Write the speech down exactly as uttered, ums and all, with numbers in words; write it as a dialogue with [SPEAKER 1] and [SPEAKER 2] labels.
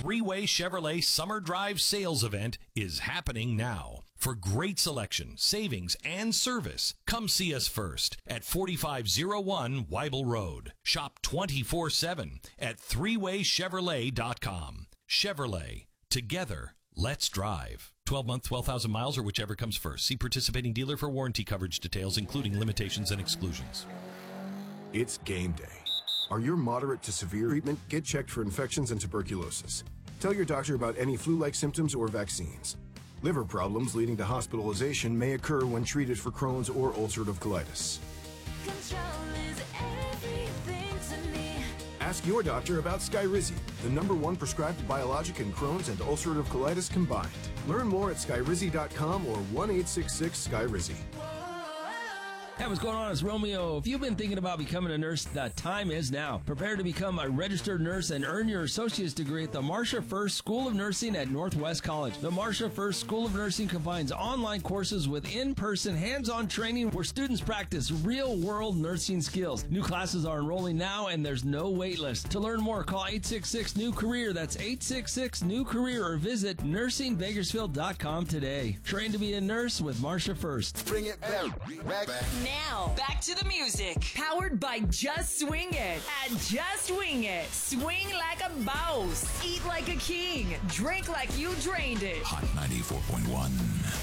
[SPEAKER 1] three-way Chevrolet Summer Drive sales event is happening now. For great selection, savings, and service, come see us first at forty-five oh one Weibel Road. Shop twenty-four seven at three way chevrolet dot com. Chevrolet. Together, let's drive. twelve month, twelve thousand miles, or whichever comes first. See participating dealer for warranty coverage details, including limitations and exclusions.
[SPEAKER 2] It's game day. Are you moderate to severe treatment? Get checked for infections and tuberculosis. Tell your doctor about any flu-like symptoms or vaccines. Liver problems leading to hospitalization may occur when treated for Crohn's or ulcerative colitis.
[SPEAKER 3] Control is everything to me.
[SPEAKER 2] Ask your doctor about Skyrizi, the number one prescribed biologic in Crohn's and ulcerative colitis combined. Learn more at skyrizi dot com or one eight six six Skyrizi.
[SPEAKER 4] Hey, what's going on? It's Romeo. If you've been thinking about becoming a nurse, the time is now. Prepare to become a registered nurse and earn your associate's degree at the Marsha First School of Nursing at Northwest College. The Marsha First School of Nursing combines online courses with in-person, hands-on training where students practice real-world nursing skills. New classes are enrolling now, and there's no wait list. To learn more, call eight six six new career. That's eight six six new career, or visit nursing bakersfield dot com today. Train to be a nurse with Marsha First.
[SPEAKER 5] Bring it back. back.
[SPEAKER 6] Now, back to the music. Powered by Just Swing It. At Just Wing It. Swing like a boss. Eat like a king. Drink like you drained it.
[SPEAKER 7] Hot ninety-four point one.